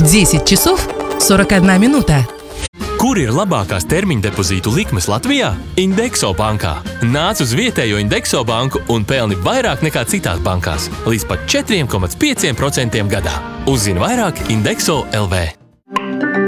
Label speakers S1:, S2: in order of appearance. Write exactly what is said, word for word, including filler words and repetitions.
S1: десять часов сорок одна минута.
S2: Kur ir labākās termiņdepozītu likmes Latvijā? Indexo bankā. Nāc uz vietējo Indexo banku un pelni vairāk nekā citās bankās. Līdz pat četri komats pieci procenti gadā. Uzzini vairāk Indexo L V.